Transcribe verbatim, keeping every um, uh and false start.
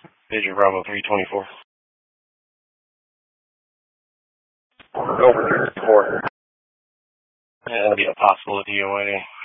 Major Bravo three twenty-four. Over three four. Yeah, that'll be a possible D O A.